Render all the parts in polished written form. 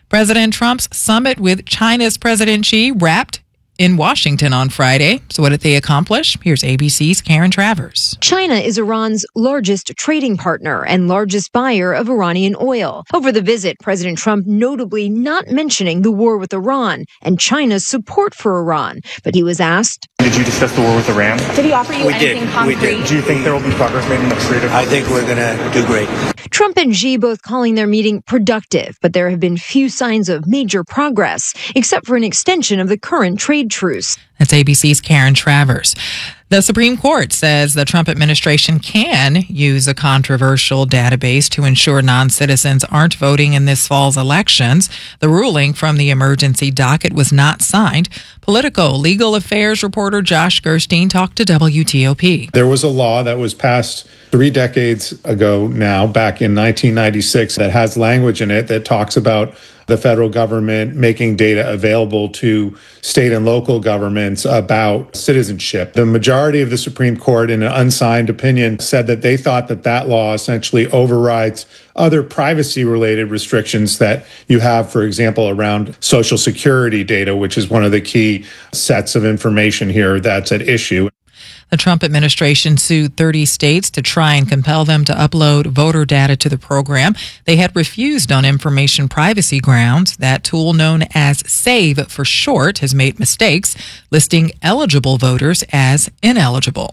President Trump's summit with China's President Xi wrapped in Washington on Friday. So what did they accomplish? Here's ABC's Karen Travers. China is Iran's largest trading partner and largest buyer of Iranian oil. Over the visit, President Trump notably not mentioning the war with Iran and China's support for Iran. But he was asked, did you discuss the war with Iran? Did he offer you anything concrete? We did. Do you think there will be progress made in the creative? I think we're going to do great. Trump and Xi both calling their meeting productive, but there have been few signs of major progress, except for an extension of the current trade truce. That's ABC's Karen Travers. The Supreme Court says the Trump administration can use a controversial database to ensure non-citizens aren't voting in this fall's elections. The ruling from the emergency docket was not signed. Political legal affairs reporter Josh Gerstein talked to WTOP. There was a law that was passed 3 decades ago now, back in 1996, that has language in it that talks about the federal government making data available to state and local governments about citizenship. The majority of the Supreme Court, in an unsigned opinion, said that they thought that that law essentially overrides other privacy-related restrictions that you have, for example, around Social Security data, which is one of the key sets of information here that's at issue. The Trump administration sued 30 states to try and compel them to upload voter data to the program. They had refused on information privacy grounds. That tool, known as SAVE for short, has made mistakes, listing eligible voters as ineligible.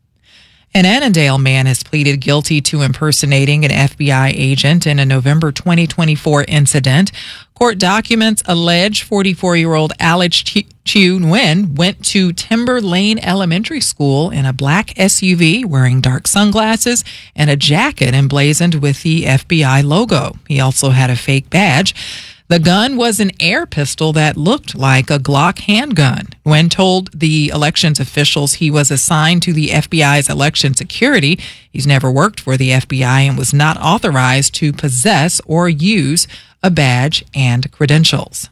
An Annandale man has pleaded guilty to impersonating an FBI agent in a November 2024 incident. Court documents allege 44-year-old Alex Chiu Nguyen went to Timber Lane Elementary School in a black SUV wearing dark sunglasses and a jacket emblazoned with the FBI logo. He also had a fake badge. The gun was an air pistol that looked like a Glock handgun. When told the elections officials he was assigned to the FBI's election security, he's never worked for the FBI and was not authorized to possess or use a badge and credentials.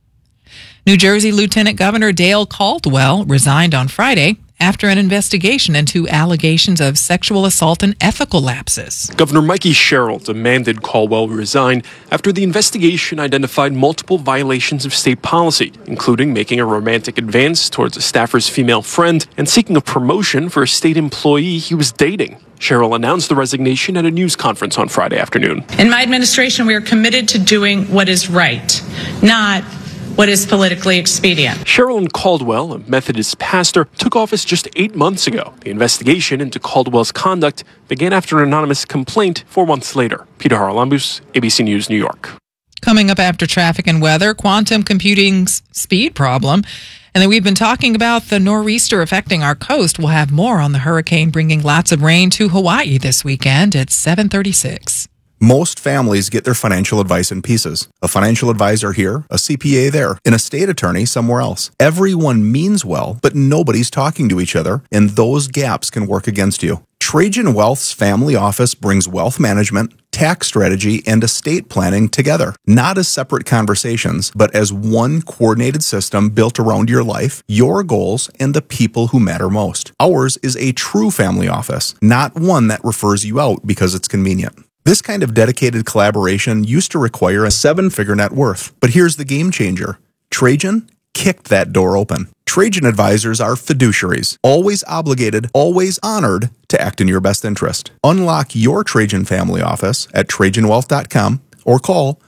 New Jersey Lieutenant Governor Dale Caldwell resigned on Friday after an investigation into allegations of sexual assault and ethical lapses. Governor Mikey Sherrill demanded Caldwell resign after the investigation identified multiple violations of state policy, including making a romantic advance towards a staffer's female friend and seeking a promotion for a state employee he was dating. Sherrill announced the resignation at a news conference on Friday afternoon. In my administration, we are committed to doing what is right, not what is politically expedient. Sherrill and Caldwell, a Methodist pastor, took office just 8 months ago. The investigation into Caldwell's conduct began after an anonymous complaint 4 months later. Peter Haralambous, ABC News, New York. Coming up after traffic and weather, quantum computing's speed problem. And then we've been talking about the nor'easter affecting our coast. We'll have more on the hurricane bringing lots of rain to Hawaii this weekend at 7:36. Most families get their financial advice in pieces. A financial advisor here, a CPA there, an estate attorney somewhere else. Everyone means well, but nobody's talking to each other, and those gaps can work against you. Trajan Wealth's family office brings wealth management, tax strategy, and estate planning together, not as separate conversations, but as one coordinated system built around your life, your goals, and the people who matter most. Ours is a true family office, not one that refers you out because it's convenient. This kind of dedicated collaboration used to require a 7-figure net worth. But here's the game changer. Trajan kicked that door open. Trajan advisors are fiduciaries, always obligated, always honored to act in your best interest. Unlock your Trajan family office at TrajanWealth.com or call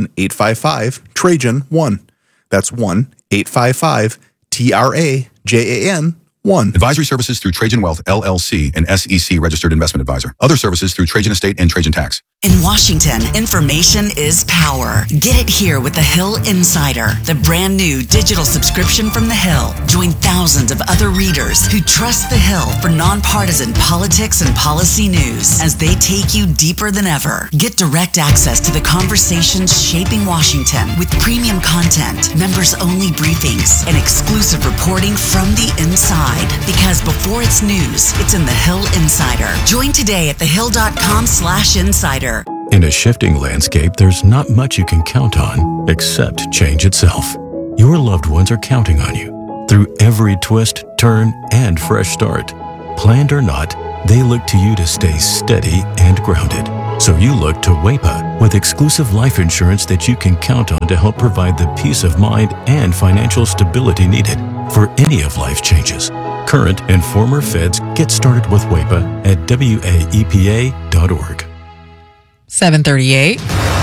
1-855-TRAJAN-1. That's 1-855-TRAJAN-1. Advisory services through Trajan Wealth, LLC, an SEC registered investment advisor. Other services through Trajan Estate and Trajan Tax. In Washington, information is power. Get it here with The Hill Insider, the brand new digital subscription from The Hill. Join thousands of other readers who trust The Hill for nonpartisan politics and policy news as they take you deeper than ever. Get direct access to the conversations shaping Washington with premium content, members-only briefings, and exclusive reporting from the inside. Because before it's news, it's in The Hill Insider. Join today at thehill.com/insider. In a shifting landscape, there's not much you can count on except change itself. Your loved ones are counting on you through every twist, turn, and fresh start. Planned or not, they look to you to stay steady and grounded. So you look to WAEPA with exclusive life insurance that you can count on to help provide the peace of mind and financial stability needed for any of life's changes. Current and former feds get started with WAEPA at WAEPA.org. 738.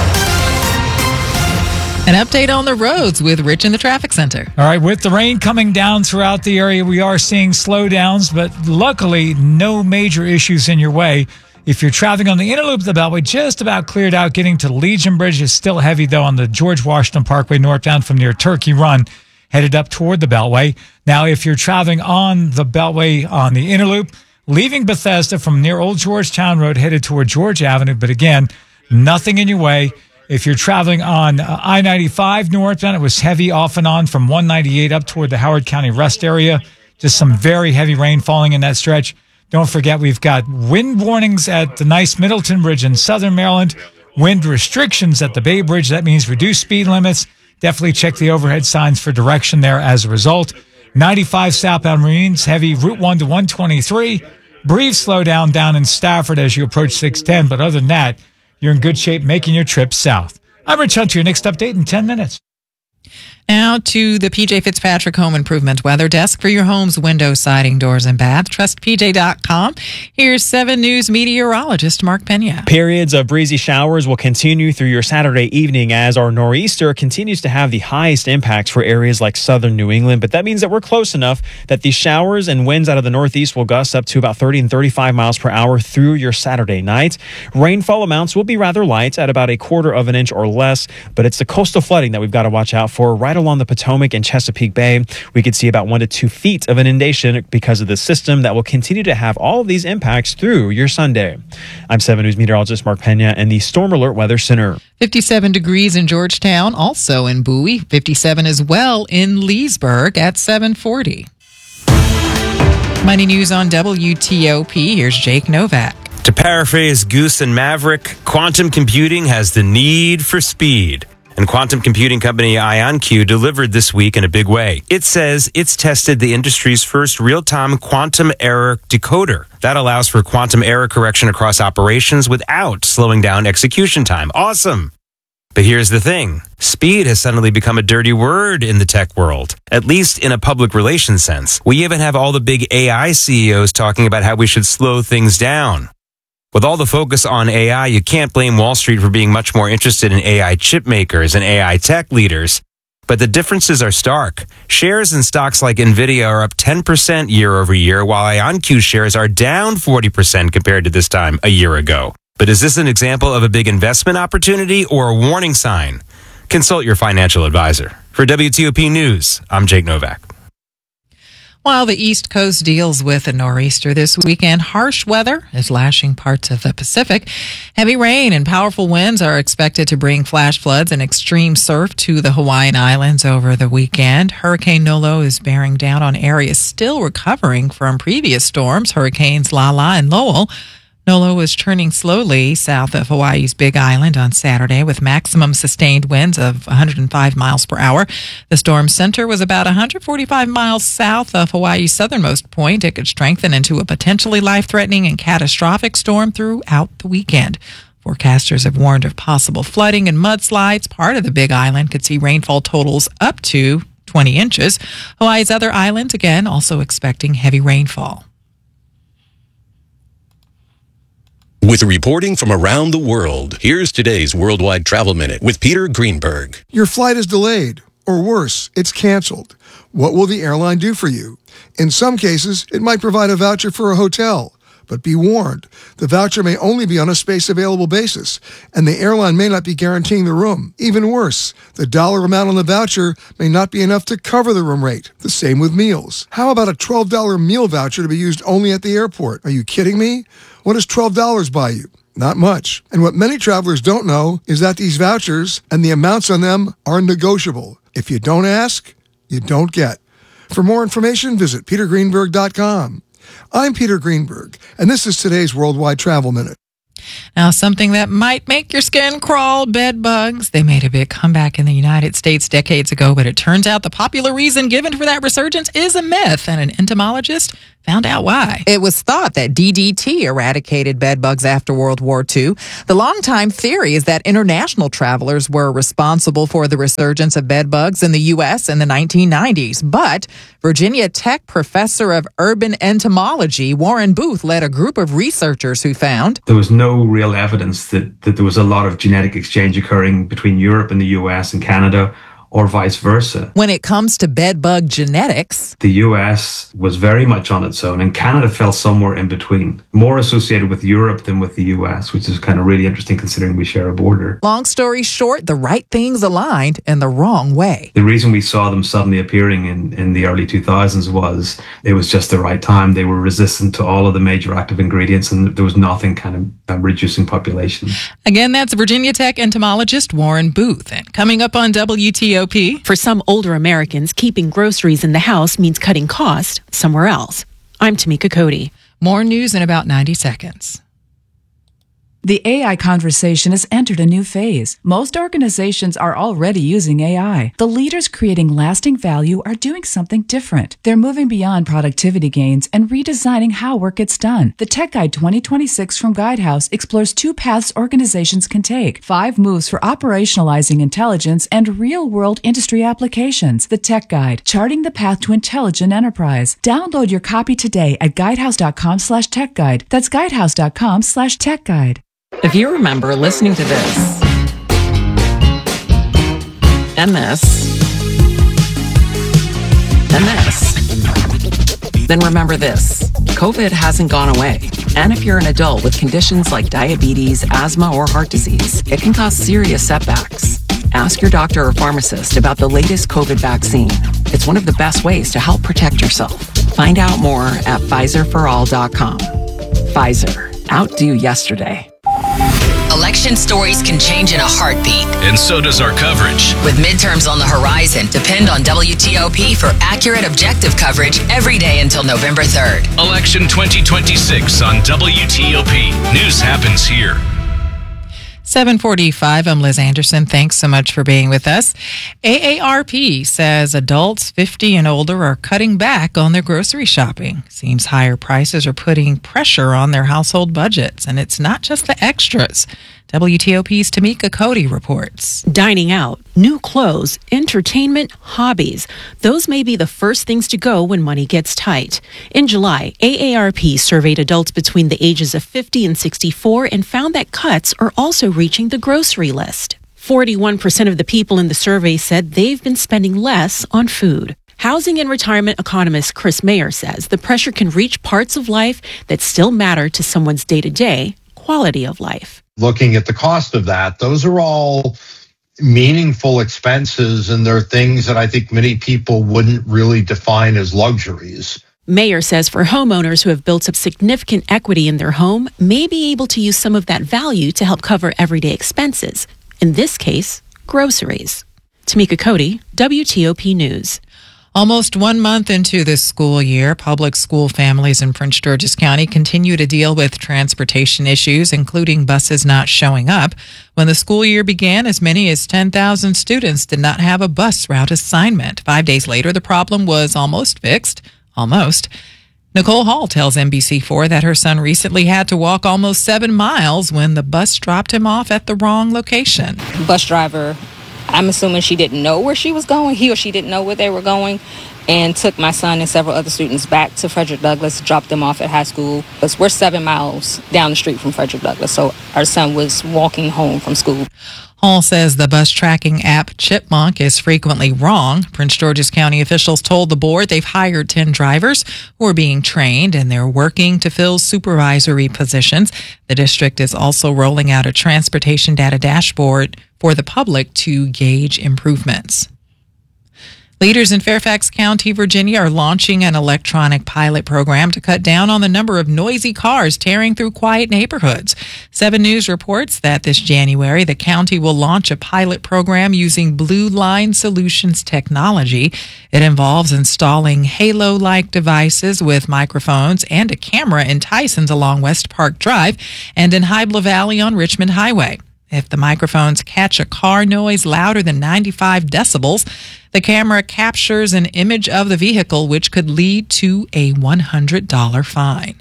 An update on the roads with Rich in the traffic center. All right, with the rain coming down throughout the area, we are seeing slowdowns, but luckily no major issues in your way. If you're traveling on the inner loop of the Beltway, just about cleared out. Getting to Legion Bridge is still heavy, though, on the George Washington Parkway northbound from near Turkey Run, headed up toward the Beltway. Now, if you're traveling on the Beltway on the inner loop, leaving Bethesda from near Old Georgetown Road, headed toward George Avenue, but again, nothing in your way. If you're traveling on I-95 northbound, it was heavy off and on from 198 up toward the Howard County Rest area. Just some very heavy rain falling in that stretch. Don't forget, we've got wind warnings at the nice Middleton Bridge in southern Maryland, wind restrictions at the Bay Bridge. That means reduced speed limits. Definitely check the overhead signs for direction there as a result. 95 southbound Marines, heavy Route 1 to 123. Brief slowdown down in Stafford as you approach 610, but other than that, you're in good shape making your trip south. I'm Rich Hunter, your next update in 10 minutes. Now to the PJ Fitzpatrick Home Improvement Weather Desk for your home's window, siding, doors, and bath. TrustPJ.com. Here's 7 News meteorologist Mark Pena. Periods of breezy showers will continue through your Saturday evening as our nor'easter continues to have the highest impacts for areas like southern New England. But that means that we're close enough that these showers and winds out of the northeast will gust up to about 30 and 35 miles per hour through your Saturday night. Rainfall amounts will be rather light at about 1/4 of an inch or less, but it's the coastal flooding that we've got to watch out for. Right along the Potomac and Chesapeake Bay, we could see about 1 to 2 feet of inundation because of the system that will continue to have all of these impacts through your Sunday. I'm 7 News meteorologist Mark Pena in the Storm Alert Weather Center. 57 degrees in Georgetown, also in Bowie. 57 as well in Leesburg at 740. Money news on WTOP. Here's Jake Novak. To paraphrase Goose and Maverick, quantum computing has the need for speed. And quantum computing company IonQ delivered this week in a big way. It says it's tested the industry's first real-time quantum error decoder. That allows for quantum error correction across operations without slowing down execution time. Awesome! But here's the thing. Speed has suddenly become a dirty word in the tech world, at least in a public relations sense. We even have all the big AI CEOs talking about how we should slow things down. With all the focus on AI, you can't blame Wall Street for being much more interested in AI chip makers and AI tech leaders. But the differences are stark. Shares in stocks like NVIDIA are up 10% year over year, while IonQ shares are down 40% compared to this time a year ago. But is this an example of a big investment opportunity or a warning sign? Consult your financial advisor. For WTOP News, I'm Jake Novak. While the East Coast deals with a nor'easter this weekend, harsh weather is lashing parts of the Pacific. Heavy rain and powerful winds are expected to bring flash floods and extreme surf to the Hawaiian Islands over the weekend. Hurricane Nolo is bearing down on areas still recovering from previous storms, Hurricanes Lala and Lowell. Nolo was turning slowly south of Hawaii's Big Island on Saturday with maximum sustained winds of 105 miles per hour. The storm center was about 145 miles south of Hawaii's southernmost point. It could strengthen into a potentially life-threatening and catastrophic storm throughout the weekend. Forecasters have warned of possible flooding and mudslides. Part of the Big Island could see rainfall totals up to 20 inches. Hawaii's other islands, again, also expecting heavy rainfall. With reporting from around the world, here's today's Worldwide Travel Minute with Peter Greenberg. Your flight is delayed, or worse, it's canceled. What will the airline do for you? In some cases, it might provide a voucher for a hotel. But be warned, the voucher may only be on a space available basis, and the airline may not be guaranteeing the room. Even worse, the dollar amount on the voucher may not be enough to cover the room rate. The same with meals. How about a $12 meal voucher to be used only at the airport? Are you kidding me? What does $12 buy you? Not much. And what many travelers don't know is that these vouchers and the amounts on them are negotiable. If you don't ask, you don't get. For more information, visit petergreenberg.com. I'm Peter Greenberg, and this is today's Worldwide Travel Minute. Now, something that might make your skin crawl, bed bugs. They made a big comeback in the United States decades ago, but it turns out the popular reason given for that resurgence is a myth. And an entomologist Found out why. It was thought that DDT eradicated bed bugs after World War II. The longtime theory is that international travelers were responsible for the resurgence of bed bugs in the U.S. in the 1990s. But Virginia Tech professor of urban entomology, Warren Booth, led a group of researchers who found there was no real evidence that there was a lot of genetic exchange occurring between Europe and the U.S. and Canada, or vice versa. When it comes to bed bug genetics, the U.S. was very much on its own, and Canada fell somewhere in between, more associated with Europe than with the U.S., which is kind of really interesting considering we share a border. Long story short, the right things aligned in the wrong way. The reason we saw them suddenly appearing in the early 2000s was it was just the right time. They were resistant to all of the major active ingredients, and there was nothing kind of reducing population. Again, that's Virginia Tech entomologist Warren Booth. And coming up on WTOP. For some older Americans, keeping groceries in the house means cutting costs somewhere else. I'm Tamika Cody. More news in about 90 seconds. The AI conversation has entered a new phase. Most organizations are already using AI. The leaders creating lasting value are doing something different. They're moving beyond productivity gains and redesigning how work gets done. The Tech Guide 2026 from Guidehouse explores 2 paths organizations can take, 5 moves for operationalizing intelligence and real-world industry applications. The Tech Guide, charting the path to intelligent enterprise. Download your copy today at guidehouse.com/techguide. That's guidehouse.com/techguide. If you remember listening to this, and this, and this, then remember this. COVID hasn't gone away. And if you're an adult with conditions like diabetes, asthma, or heart disease, it can cause serious setbacks. Ask your doctor or pharmacist about the latest COVID vaccine. It's one of the best ways to help protect yourself. Find out more at PfizerForAll.com. Pfizer, outdo yesterday. Election stories can change in a heartbeat. And so does our coverage. With midterms on the horizon, depend on WTOP for accurate, objective coverage every day until November 3rd. Election 2026 on WTOP. News happens here. 7:45, I'm Liz Anderson. Thanks so much for being with us. AARP says adults 50 and older are cutting back on their grocery shopping. Seems higher prices are putting pressure on their household budgets, and it's not just the extras. WTOP's Tamika Cody reports. Dining out, new clothes, entertainment, hobbies. Those may be the first things to go when money gets tight. In July, AARP surveyed adults between the ages of 50 and 64 and found that cuts are also reaching the grocery list. 41% of the people in the survey said they've been spending less on food. Housing and retirement economist Chris Mayer says the pressure can reach parts of life that still matter to someone's day-to-day quality of life. Looking at the cost of that, those are all meaningful expenses, and they're things that I think many people wouldn't really define as luxuries. Mayer says for homeowners who have built up significant equity in their home may be able to use some of that value to help cover everyday expenses. In this case, groceries. Tamika Cody, WTOP News. Almost 1 month into this school year, public school families in Prince George's County continue to deal with transportation issues, including buses not showing up. When the school year began, as many as 10,000 students did not have a bus route assignment. 5 days later, the problem was almost fixed. Almost. Nicole Hall tells NBC4 that her son recently had to walk almost 7 miles when the bus dropped him off at the wrong location. Bus driver, I'm assuming she didn't know where she was going. He or she didn't know where they were going, and took my son and several other students back to Frederick Douglass, dropped them off at high school. Because we're 7 miles down the street from Frederick Douglass, so our son was walking home from school. Hall says the bus tracking app Chipmunk is frequently wrong. Prince George's County officials told the board they've hired 10 drivers who are being trained, and they're working to fill supervisory positions. The district is also rolling out a transportation data dashboard for the public to gauge improvements. Leaders in Fairfax County, Virginia, are launching an electronic pilot program to cut down on the number of noisy cars tearing through quiet neighborhoods. 7 News reports that this January, the county will launch a pilot program using Blue Line Solutions technology. It involves installing halo-like devices with microphones and a camera in Tysons along West Park Drive and in Hybla Valley on Richmond Highway. If the microphones catch a car noise louder than 95 decibels, the camera captures an image of the vehicle, which could lead to a $100 fine.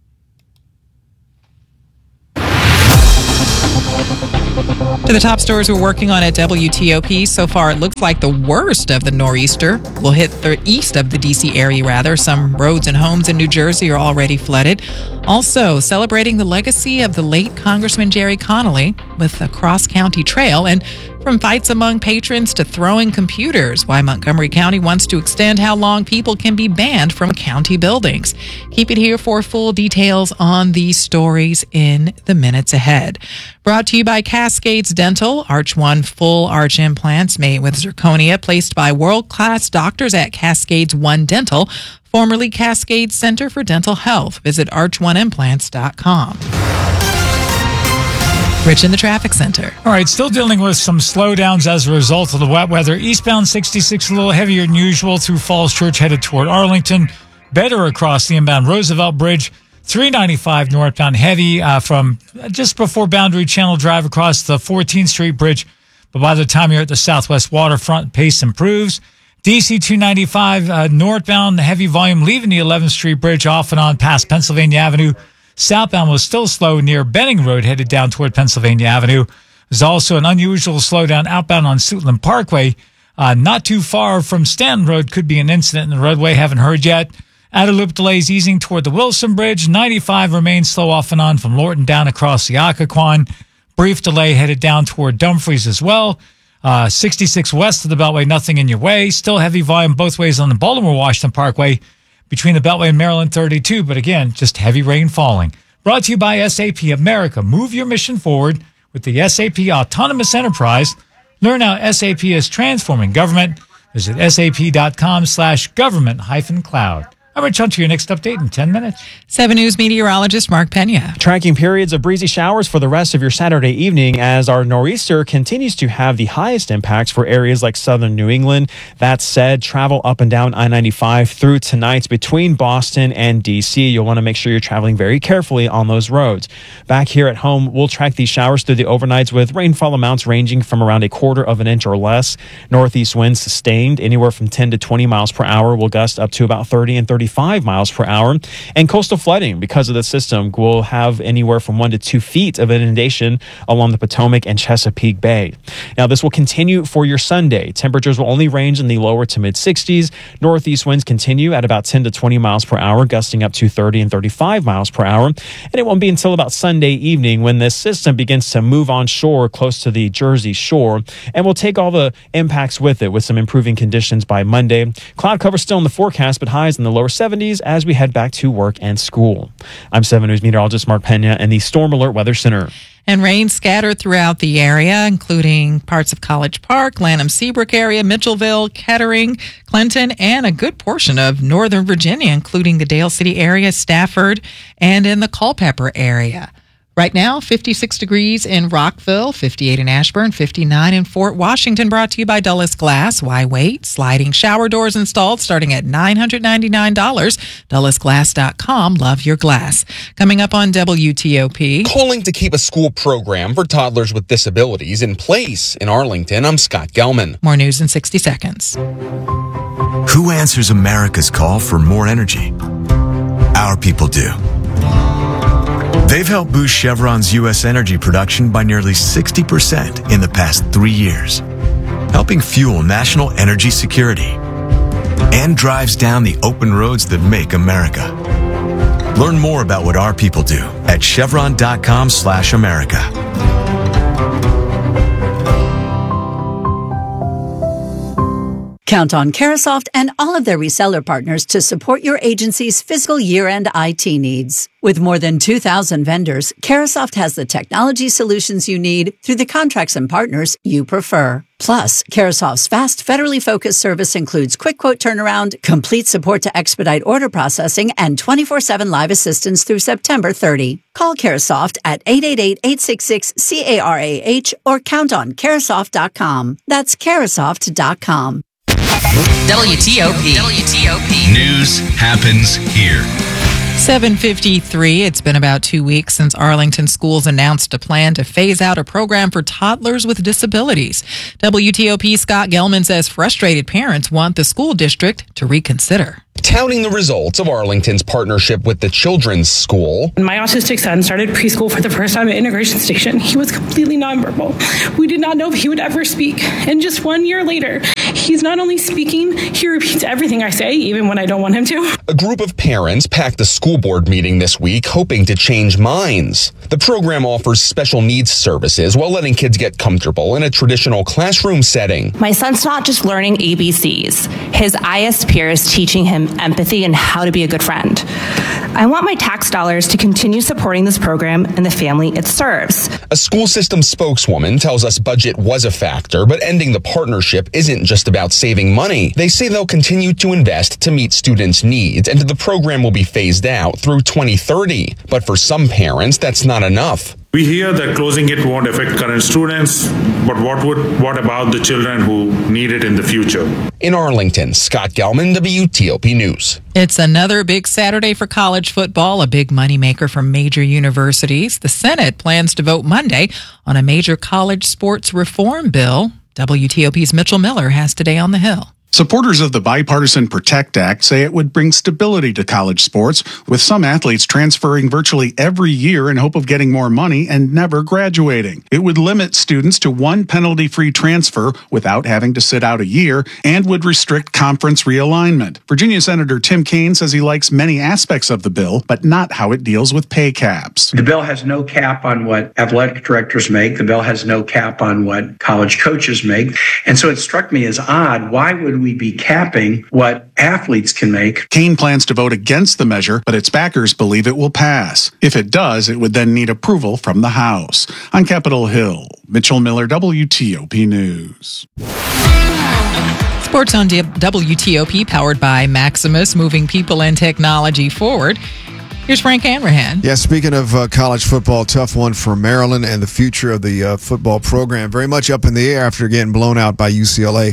To the top stories we're working on at WTOP. So far, it looks like the worst of the nor'easter will hit the east of the D.C. area, rather. Some roads and homes in New Jersey are already flooded. Also, celebrating the legacy of the late Congressman Jerry Connolly with a cross-county trail, and from fights among patrons to throwing computers, why Montgomery County wants to extend how long people can be banned from county buildings. Keep it here for full details on these stories in the minutes ahead. Brought to you by Cascades Dental, Arch One full arch implants made with zirconia, placed by world-class doctors at Cascades One Dental, formerly Cascades Center for Dental Health. Visit arch1implants.com. Rich in the traffic center. All right, still dealing with some slowdowns as a result of the wet weather. Eastbound 66 a little heavier than usual through Falls Church headed toward Arlington. Better across the inbound Roosevelt Bridge. 395 northbound heavy from just before Boundary Channel Drive across the 14th Street Bridge. But by the time you're at the Southwest Waterfront, pace improves. DC 295 northbound heavy volume leaving the 11th Street Bridge off and on past Pennsylvania Avenue. Southbound was still slow near Benning Road headed down toward Pennsylvania Avenue. There's also an unusual slowdown outbound on Suitland Parkway. Not too far from Stanton Road could be an incident in the roadway. Haven't heard yet. Outer loop delays easing toward the Wilson Bridge. 95 remains slow off and on from Lorton down across the Occoquan. Brief delay headed down toward Dumfries as well. 66 west of the Beltway, nothing in your way. Still heavy volume both ways on the Baltimore-Washington Parkway between the Beltway and Maryland 32, but again, just heavy rain falling. Brought to you by SAP America. Move your mission forward with the SAP Autonomous Enterprise. Learn how SAP is transforming government. Visit sap.com/government-cloud. I'm Rich Hunter, your next update in 10 minutes. 7 News meteorologist Mark Pena. Tracking periods of breezy showers for the rest of your Saturday evening as our nor'easter continues to have the highest impacts for areas like southern New England. That said, travel up and down I-95 through tonight between Boston and D.C. You'll want to make sure you're traveling very carefully on those roads. Back here at home, we'll track these showers through the overnights with rainfall amounts ranging from around 1/4 of an inch or less. Northeast winds sustained anywhere from 10 to 20 miles per hour will gust up to about 30 and 35 miles per hour. And coastal flooding because of the system will have anywhere from 1 to 2 feet of inundation along the Potomac and Chesapeake Bay. Now, this will continue for your Sunday. Temperatures will only range in the lower to mid 60s. Northeast winds continue at about 10 to 20 miles per hour, gusting up to 30 and 35 miles per hour. And it won't be until about Sunday evening when this system begins to move on shore close to the Jersey shore, and we'll take all the impacts with it with some improving conditions by Monday. Cloud cover still in the forecast, but highs in the lower 70s as we head back to work and school. I'm 7 News meteorologist Mark Pena in the Storm Alert Weather Center. And rain scattered throughout the area, including parts of College Park, Lanham Seabrook area, Mitchellville, Kettering, Clinton, and a good portion of Northern Virginia, including the Dale City area, Stafford, and in the Culpeper area. Right now, 56 degrees in Rockville, 58 in Ashburn, 59 in Fort Washington. Brought to you by Dulles Glass. Why wait? Sliding shower doors installed starting at $999. DullesGlass.com. Love your glass. Coming up on WTOP. Calling to keep a school program for toddlers with disabilities in place in Arlington. I'm Scott Gelman. More news in 60 seconds. Who answers America's call for more energy? Our people do. They've helped boost Chevron's U.S. energy production by nearly 60% in the past 3 years, helping fuel national energy security, and drives down the open roads that make America. Learn more about what our people do at chevron.com/America. Count on Carahsoft and all of their reseller partners to support your agency's fiscal year-end IT needs. With more than 2,000 vendors, Carahsoft has the technology solutions you need through the contracts and partners you prefer. Plus, Carasoft's fast, federally focused service includes quick quote turnaround, complete support to expedite order processing, and 24/7 live assistance through September 30. Call Carasoft at 888-866-CARAH or count on Carasoft.com. That's Carasoft.com. WTOP. News happens here. 7:53. It's been about 2 weeks since Arlington schools announced a plan to phase out a program for toddlers with disabilities. WTOP Scott Gelman says frustrated parents want the school district to reconsider. Touting the results of Arlington's partnership with the Children's School. My autistic son started preschool for the first time at Integration Station. He was completely nonverbal. We did not know if he would ever speak. And just 1 year later, he's not only speaking, he repeats everything I say, even when I don't want him to. A group of parents packed the school board meeting this week, hoping to change minds. The program offers special needs services while letting kids get comfortable in a traditional classroom setting. My son's not just learning ABCs. His ISP is teaching him empathy and how to be a good friend. I want my tax dollars to continue supporting this program and the family it serves. A school system spokeswoman tells us budget was a factor, but ending the partnership isn't just about saving money. They say they'll continue to invest to meet students' needs, and the program will be phased out through 2030. But for some parents, that's not enough. We hear that closing it won't affect current students, but what about the children who need it in the future? In Arlington, Scott Gelman, WTOP News. It's another big Saturday for college football, a big moneymaker for major universities. The Senate plans to vote Monday on a major college sports reform bill. WTOP's Mitchell Miller has Today on the Hill. Supporters of the Bipartisan PROTECT Act say it would bring stability to college sports, with some athletes transferring virtually every year in hope of getting more money and never graduating. It would limit students to one penalty-free transfer without having to sit out a year and would restrict conference realignment. Virginia Senator Tim Kaine says he likes many aspects of the bill, but not how it deals with pay caps. The bill has no cap on what athletic directors make. The bill has no cap on what college coaches make. And so it struck me as odd. Why would we be capping what athletes can make? Kaine plans to vote against the measure, but its backers believe it will pass. If it does, it would then need approval from the House. On Capitol Hill, Mitchell Miller, WTOP News. Sports on WTOP, powered by Maximus, moving people and technology forward. Here's Frank Hanrahan. Yeah, speaking of college football, tough one for Maryland and the future of the football program. Very much up in the air after getting blown out by UCLA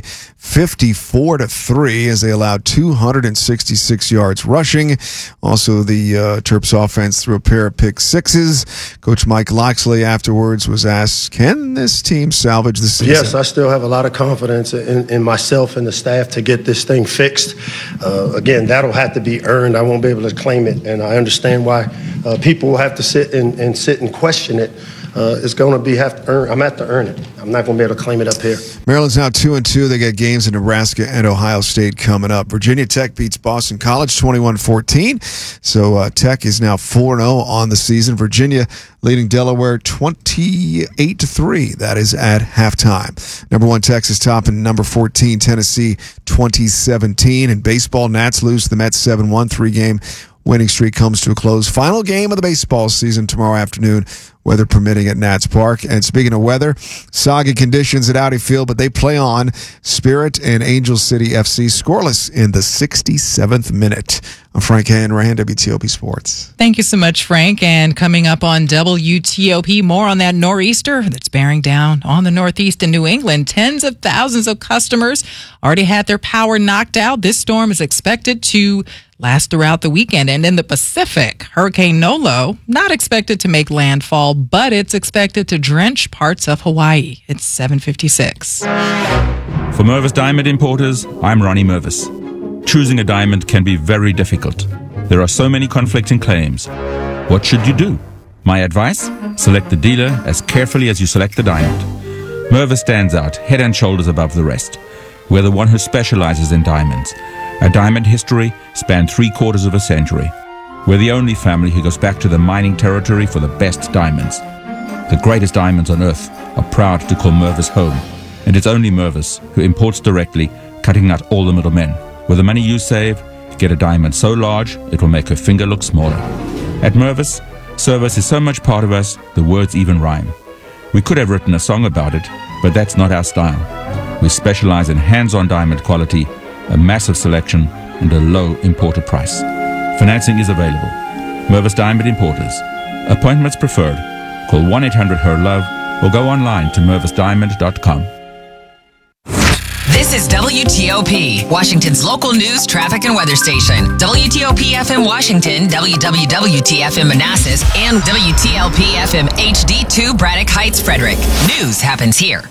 54-3 as they allowed 266 yards rushing. Also, the Terps offense threw a pair of pick sixes. Coach Mike Loxley afterwards was asked, can this team salvage the season? Yes, I still have a lot of confidence in myself and the staff to get this thing fixed. Again, that'll have to be earned. I won't be able to claim it, and I understand why people will have to sit and question it. It's going to be I'm going to have to earn it. I'm not going to be able to claim it up here. Maryland's now 2-2. They got games in Nebraska and Ohio State coming up. Virginia Tech beats Boston College 21-14. So Tech is now 4-0 on the season. Virginia leading Delaware 28-3. That is at halftime. Number 1 Texas topping number 14 Tennessee 2017. In baseball, Nats lose to the Mets 7-1. 3-game winning streak comes to a close. Final game of the baseball season tomorrow afternoon, weather permitting, at Nats Park. And speaking of weather, soggy conditions at Audi Field, but they play on. Spirit and Angel City FC scoreless in the 67th minute. I'm Frank Hanrahan, WTOP Sports. Thank you so much, Frank. And coming up on WTOP, more on that nor'easter that's bearing down on the Northeast and New England. Tens of thousands of customers already had their power knocked out. This storm is expected to last throughout the weekend. And in the Pacific, Hurricane Nolo, not expected to make landfall, but it's expected to drench parts of Hawaii. It's 7:56. For Mervis Diamond Importers, I'm Ronnie Mervis. Choosing a diamond can be very difficult. There are so many conflicting claims. What should you do? My advice? Select the dealer as carefully as you select the diamond. Mervis stands out head and shoulders above the rest. We're the one who specializes in diamonds. Our diamond history spanned 3/4 of a century. We're the only family who goes back to the mining territory for the best diamonds. The greatest diamonds on earth are proud to call Mervis home. And it's only Mervis who imports directly, cutting out all the middlemen. With the money you save, get a diamond so large it will make her finger look smaller. At Mervis, service is so much part of us, the words even rhyme. We could have written a song about it, but that's not our style. We specialize in hands-on diamond quality, a massive selection, and a low importer price. Financing is available. Mervis Diamond Importers. Appointments preferred. Call 1-800-HER-LOVE or go online to mervisdiamond.com. This This is WTOP, Washington's local news, traffic, and weather station. WTOP FM Washington, WWWT FM Manassas, and WTLP FM HD2 Braddock Heights, Frederick. News happens here.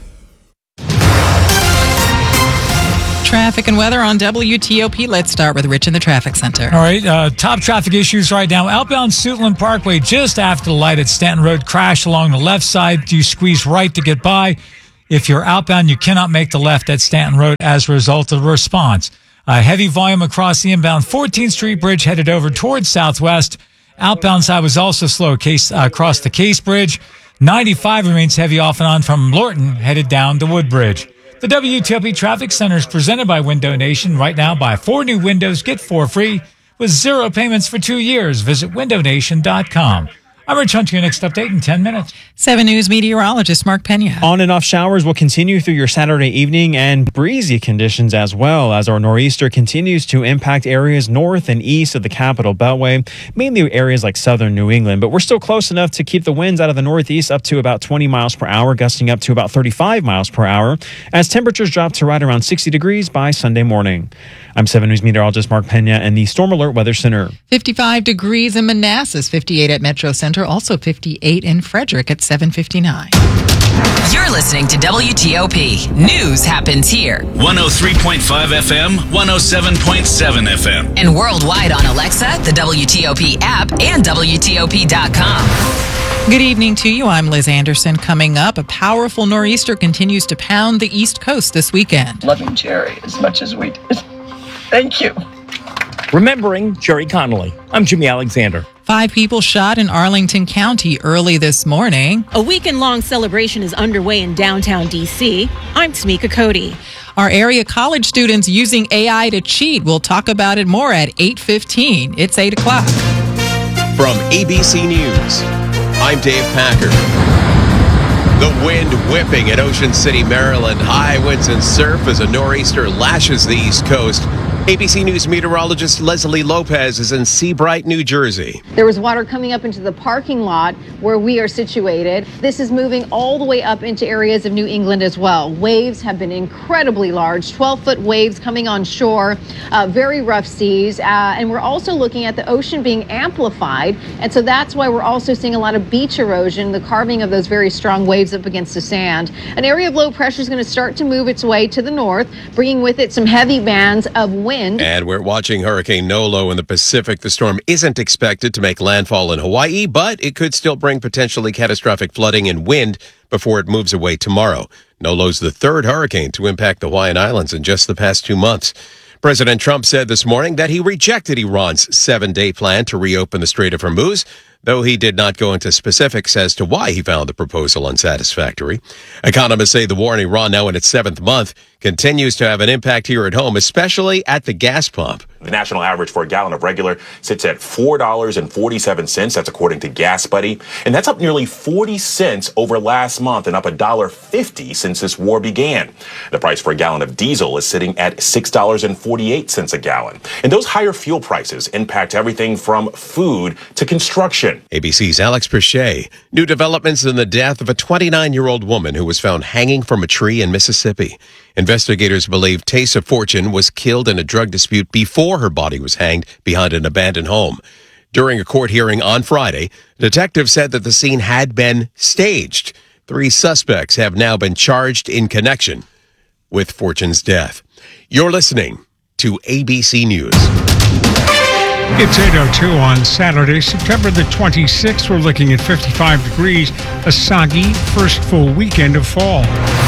Traffic and weather on WTOP. Let's start with Rich in the traffic center. All right, top traffic issues right now. Outbound Suitland Parkway, just after the light at Stanton Road, crash along the left side. You squeeze right to get by. If you're outbound, you cannot make the left at Stanton Road as a result of the response. Heavy volume across the inbound 14th Street Bridge headed over towards Southwest. Outbound side was also slow across the Case Bridge. 95 remains heavy off and on from Lorton headed down to Woodbridge. The WTOP Traffic Center is presented by Window Nation. Right now, buy 4 new windows, get 4 free with 0 payments for 2 years. Visit windownation.com. I'm Rich Hunt, your next update in 10 minutes. 7 News meteorologist Mark Pena. On and off showers will continue through your Saturday evening and breezy conditions as well as our nor'easter continues to impact areas north and east of the Capital Beltway, mainly areas like southern New England. But we're still close enough to keep the winds out of the northeast up to about 20 miles per hour, gusting up to about 35 miles per hour as temperatures drop to right around 60 degrees by Sunday morning. I'm 7 News meteorologist Mark Pena in the Storm Alert Weather Center. 55 degrees in Manassas, 58 at Metro Center, also 58 in Frederick at 7:59. You're listening to WTOP. News happens here. 103.5 FM, 107.7 FM. And worldwide on Alexa, the WTOP app, and WTOP.com. Good evening to you. I'm Liz Anderson. Coming up, a powerful nor'easter continues to pound the East Coast this weekend. Loving Jerry as much as we did. Thank you. Remembering Jerry Connolly. I'm Jimmy Alexander. 5 people shot in Arlington County early this morning. A weekend-long celebration is underway in downtown D.C. I'm Tamika Cody. Our area college students using AI to cheat. We'll talk about it more at 8:15. It's 8 o'clock. From ABC News, I'm Dave Packer. The wind whipping at Ocean City, Maryland. High winds and surf as a nor'easter lashes the East Coast. ABC News meteorologist Leslie Lopez is in Seabright, New Jersey. There was water coming up into the parking lot where we are situated. This is moving all the way up into areas of New England as well. Waves have been incredibly large, 12-foot waves coming on shore, very rough seas. And we're also looking at the ocean being amplified. And so that's why we're also seeing a lot of beach erosion, the carving of those very strong waves up against the sand. An area of low pressure is going to start to move its way to the north, bringing with it some heavy bands of wind. And we're watching Hurricane Nolo in the Pacific. The storm isn't expected to make landfall in Hawaii, but it could still bring potentially catastrophic flooding and wind before it moves away tomorrow. Nolo's the 3rd hurricane to impact the Hawaiian Islands in just the past 2 months. President Trump said this morning that he rejected Iran's 7-day plan to reopen the Strait of Hormuz, though he did not go into specifics as to why he found the proposal unsatisfactory. Economists say the war in Iran, now in its 7th month, continues to have an impact here at home, especially at the gas pump. The national average for a gallon of regular sits at $4.47. That's according to Gas Buddy. And that's up nearly 40 cents over last month and up $1.50 since this war began. The price for a gallon of diesel is sitting at $6.48 a gallon. And those higher fuel prices impact everything from food to construction. ABC's Alex Perche. New developments in the death of a 29-year-old woman who was found hanging from a tree in Mississippi. Investigators believe Taysa Fortune was killed in a drug dispute before her body was hanged behind an abandoned home. During a court hearing on Friday, detectives said that the scene had been staged. 3 suspects have now been charged in connection with Fortune's death. You're listening to ABC News. It's 8:02 on Saturday, September the 26th. We're looking at 55 degrees, a soggy first full weekend of fall.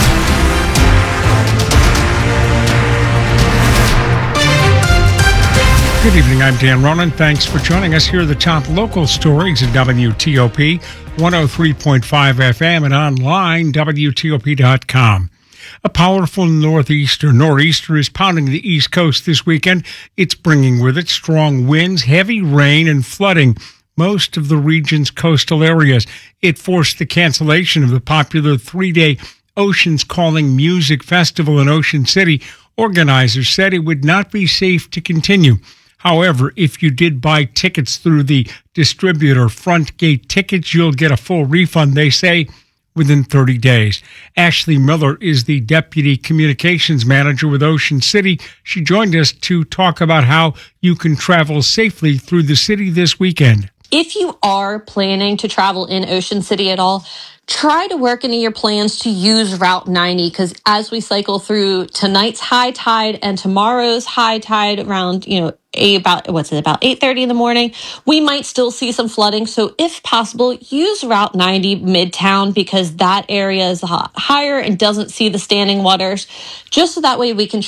Good evening, I'm Dan Ronan. Thanks for joining us. Here are the top local stories at WTOP, 103.5 FM and online, WTOP.com. A powerful nor'easter is pounding the East Coast this weekend. It's bringing with it strong winds, heavy rain, and flooding most of the region's coastal areas. It forced the cancellation of the popular 3-day Oceans Calling Music Festival in Ocean City. Organizers said it would not be safe to continue. However, if you did buy tickets through the distributor Frontgate Tickets, you'll get a full refund. They say within 30 days. Ashley Miller is the Deputy Communications Manager with Ocean City. She joined us to talk about how you can travel safely through the city this weekend. If you are planning to travel in Ocean City at all, try to work into your plans to use Route 90, because as we cycle through tonight's high tide and tomorrow's high tide around, about 8:30 in the morning, we might still see some flooding. So if possible, use Route 90 Midtown, because that area is higher and doesn't see the standing waters, just so that way we can